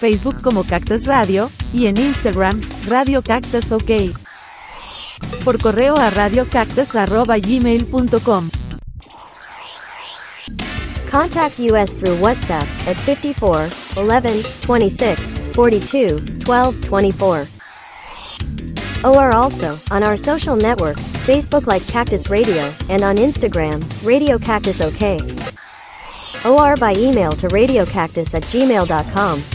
Facebook como Cactus Radio, y en Instagram, Radio Cactus OK. Por correo a radiocactus@gmail.com. Contact us through WhatsApp at 54 11 26 42 12 24. Or also on our social networks, Facebook like Cactus Radio, and on Instagram, Radio Cactus OK. Or by email to radiocactus@gmail.com.